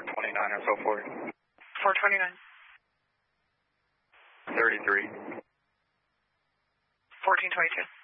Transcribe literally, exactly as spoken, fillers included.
four twenty-nine or so forth. four twenty-nine. thirty-three. fourteen twenty-two.